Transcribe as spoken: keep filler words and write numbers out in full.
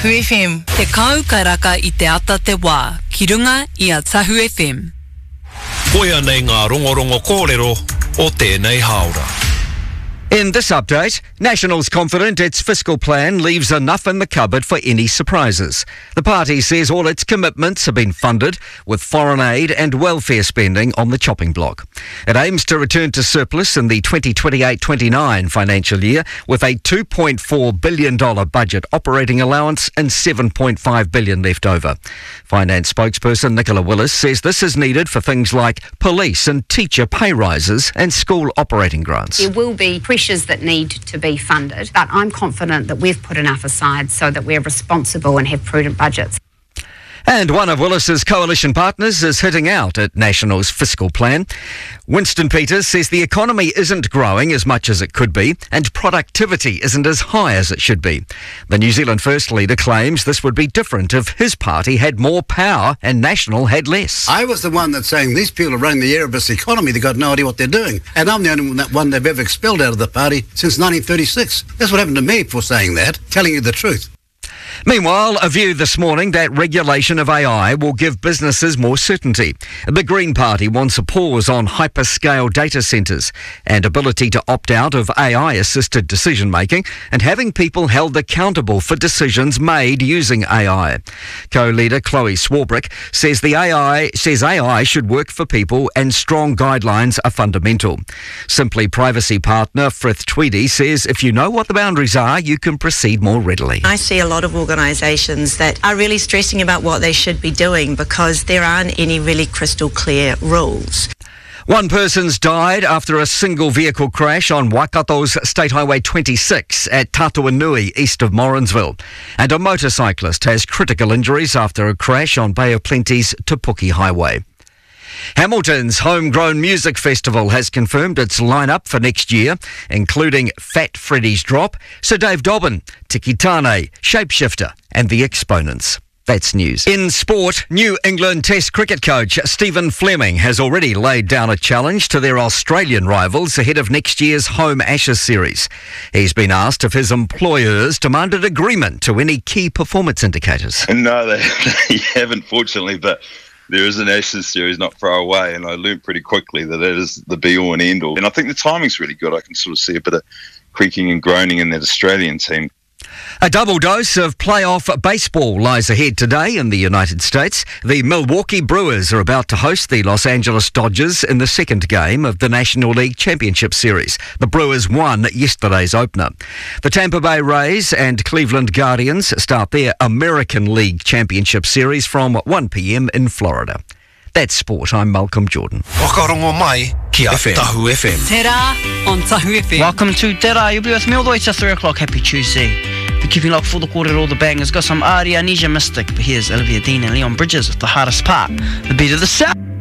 Tahu F M. Te kau kairaka I te ata te wā, ki runga I a Tahu F M. Koia nei ngā rongorongo kōrero o tēnei haora. In this update, National's confident its fiscal plan leaves enough in the cupboard for any surprises. The party says all its commitments have been funded, with foreign aid and welfare spending on the chopping block. It aims to return to surplus in the twenty twenty-eight twenty-nine financial year with a two point four billion dollars budget operating allowance and seven point five billion dollars left over. Finance spokesperson Nicola Willis says this is needed for things like police and teacher pay rises and school operating grants. There will be pressures that need to be funded, but I'm confident that we've put enough aside so that we're responsible and have prudent budgets. And one of Willis's coalition partners is hitting out at National's fiscal plan. Winston Peters says the economy isn't growing as much as it could be and productivity isn't as high as it should be. The New Zealand First leader claims this would be different if his party had more power and National had less. I was the one that's saying these people are running the Erebus economy, they've got no idea what they're doing. And I'm the only one they've ever expelled out of the party since nineteen thirty-six. That's what happened to me for saying that, telling you the truth. Meanwhile, a view this morning that regulation of A I will give businesses more certainty. The Green Party wants a pause on hyperscale data centres and ability to opt out of A I-assisted decision-making and having people held accountable for decisions made using A I. Co-leader Chloe Swarbrick says the A I says A I should work for people and strong guidelines are fundamental. Simply Privacy partner Frith Tweedy says if you know what the boundaries are, you can proceed more readily. I see a lot of organisations that are really stressing about what they should be doing because there aren't any really crystal clear rules. One person's died after a single vehicle crash on Waikato's State Highway twenty-six at Tatuanui, east of Morrinsville. And a motorcyclist has critical injuries after a crash on Bay of Plenty's Te Puke Highway. Hamilton's Homegrown Music Festival has confirmed its lineup for next year, including Fat Freddy's Drop, Sir Dave Dobbin, Tiki Tane, Shapeshifter and The Exponents. That's news. In sport, New England Test cricket coach Stephen Fleming has already laid down a challenge to their Australian rivals ahead of next year's home Ashes series. He's been asked if his employers demanded agreement to any key performance indicators. No, they, they haven't, fortunately, but there is an Ashes series not far away, and I learned pretty quickly that that is the be-all and end-all. And I think the timing's really good. I can sort of see a bit of creaking and groaning in that Australian team. A double dose of playoff baseball lies ahead today in the United States. The Milwaukee Brewers are about to host the Los Angeles Dodgers in the second game of the National League Championship Series. The Brewers won yesterday's opener. The Tampa Bay Rays and Cleveland Guardians start their American League Championship Series from one p.m. in Florida. That's sport. I'm Malcolm Jordan. Whakarongo mai ki a Tahu F M. Te rā on Tahu F M. Welcome to Te Rā. You'll be with me all the way to three o'clock. Happy Tuesday. We're keeping locked for the quarter, all the bangers. Got some Aria Nisha Mystic, but here's Olivia Dean and Leon Bridges with the hardest part, the beat of the South.